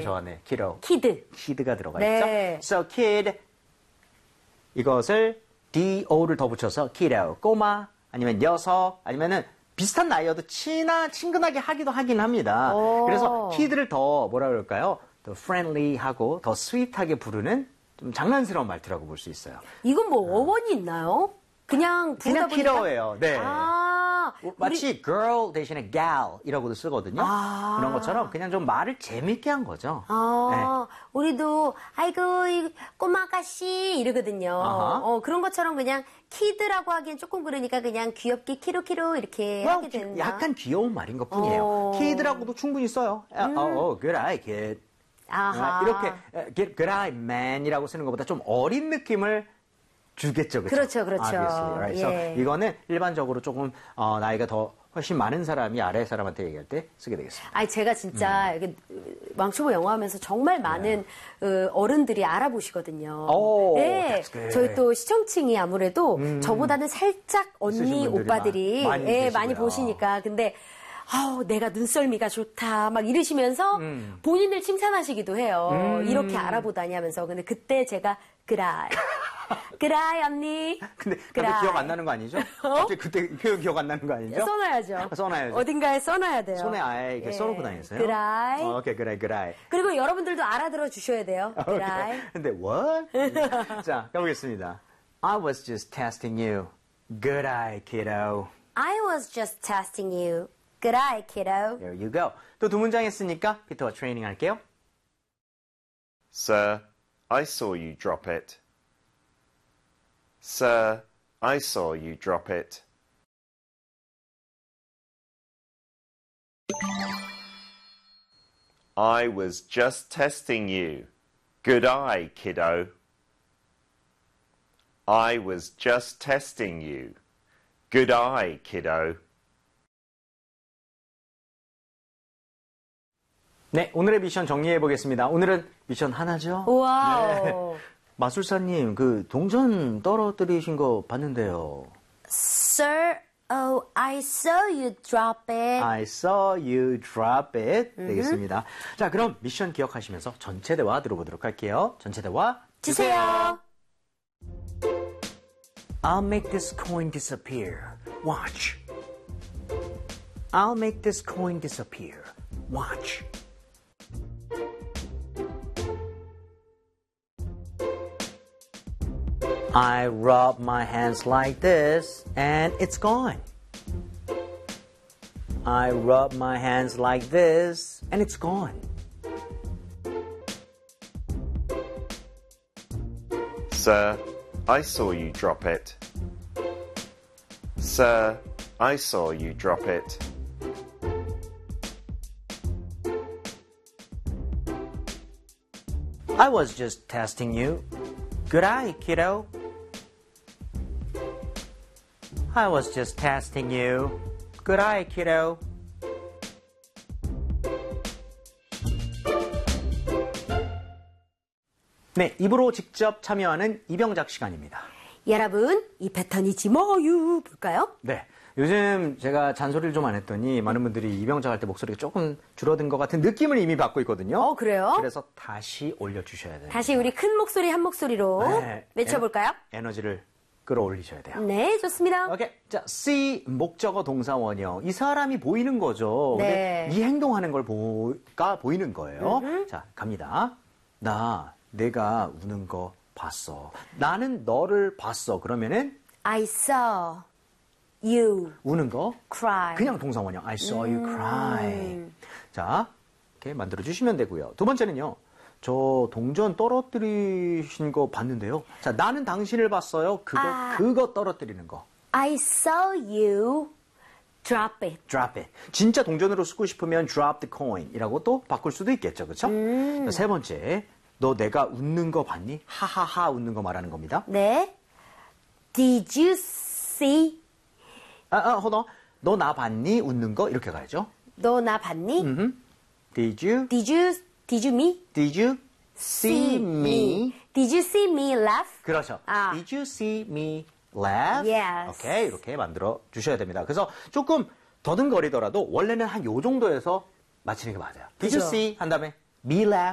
좋아하네. kiddo. kid가 들어가 네. 있죠. So kid 이것을 do를 더 붙여서 kiddo, 꼬마 아니면 녀석 아니면은 비슷한 나이여도 친근하게 하기도 하긴 합니다. 그래서 kid를 더 뭐라 그럴까요? 더 friendly하고 더 sweet하게 부르는 좀 장난스러운 말투라고 볼 수 있어요. 이건 뭐 어원이 있나요? 그냥 kiddo예요. 네. 마치 우리... girl 대신에 gal이라고도 쓰거든요. 그런 것처럼 그냥 좀 말을 재밌게 한 거죠. 네. 우리도 아이고 꼬마 아가씨 이러거든요. 그런 것처럼 그냥 kid라고 하기엔 조금 그러니까 그냥 귀엽게 키로키로 이렇게 하게 되는. 약간 귀여운 말인 것 뿐이에요. kid라고도 충분히 써요. good eye kid. 이렇게 good eye man이라고 쓰는 것보다 좀 어린 느낌을 주겠죠, 그렇죠. Right? 예. So 이거는 일반적으로 조금 나이가 더 훨씬 많은 사람이 아래 사람한테 얘기할 때 쓰게 되겠습니다. 제가 진짜 왕초보 영어하면서 정말 많은 어른들이 알아보시거든요. 네, 저희 또 시청층이 아무래도 저보다는 살짝 언니 오빠들이 많이 보시니까 근데. 내가 눈썰미가 좋다. 막 이러시면서 본인을 칭찬하시기도 해요. 이렇게 알아보다니 하면서. 근데 그때 제가, 그라이, 언니. 근데 갑자기 기억 안 나는 거 아니죠? 갑자기 그때 표현 기억 안 나는 거 아니죠? 써놔야죠. 써놔야죠. 어딘가에 써놔야 돼요. 손에 아예 이렇게 써놓고 다녔어요? 그라이. 오케이, 그라이. 그리고 여러분들도 알아들어 주셔야 돼요. 그라이. 근데 what? 자, 가보겠습니다. I was just testing you. Good eye, kiddo. I was just testing you. Good eye, kiddo. There you go. 또 두 문장 했으니까 피터와 트레이닝 할게요. Sir, I saw you drop it. Sir, I saw you drop it. I was just testing you. Good eye, kiddo. I was just testing you. Good eye, kiddo. 네, 오늘의 미션 정리해 보겠습니다. 오늘은 미션 하나죠? 와우. 네. 마술사님, 그 동전 떨어뜨리신 거 봤는데요. Sir, I saw you drop it. I saw you drop it. 되겠습니다. 자, 그럼 미션 기억하시면서 전체 대화 들어보도록 할게요. 전체 대화 주세요. I'll make this coin disappear. Watch. I'll make this coin disappear. Watch. I rub my hands like this and it's gone. I rub my hands like this and it's gone. Sir, I saw you drop it. Sir, I saw you drop it. I was just testing you. Good eye, kiddo. I was just testing you. Good eye, kiddo. 네, 입으로 직접 참여하는 이병작 시간입니다. 여러분, 이 패턴이지 뭐유 볼까요? 네. 요즘 제가 잔소리를 좀 안 했더니 많은 분들이 이병작 할 때 목소리가 조금 줄어든 것 같은 느낌을 이미 받고 있거든요. 그래요? 그래서 다시 올려주셔야 돼요. 다시 우리 큰 목소리 한 목소리로 외쳐볼까요? 에너지를 끌어올리셔야 돼요. 네, 좋습니다. 오케이. 자, see 목적어 동사 원형. 이 사람이 보이는 거죠. 네. 이 행동하는 걸 보이는 거예요. 자, 갑니다. 내가 우는 거 봤어. 나는 너를 봤어. 그러면은 I saw you 우는 거 cry. 그냥 동사 원형. I saw you cry. 자, 이렇게 만들어 주시면 되고요. 두 번째는요. 저 동전 떨어뜨리신 거 봤는데요. 자, 나는 당신을 봤어요. 그거 떨어뜨리는 거. I saw you drop it. Drop it. 진짜 동전으로 쓰고 싶으면 drop the coin 이라고 또 바꿀 수도 있겠죠. 그렇죠? 세 번째. 너 내가 웃는 거 봤니? 하하하 웃는 거 말하는 겁니다. 네. Did you see? hold on. 너 나 봤니? 웃는 거 이렇게 가야죠. 너 나 봤니? Did you me? Did you see me? Did you see me laugh? 그렇죠. Did you see me laugh? Yes. 오케이, 이렇게 만들어 주셔야 됩니다. 그래서 조금 더듬거리더라도 원래는 한 요 정도에서 마치는 게 맞아요. Did you see? 한 다음에 me laugh?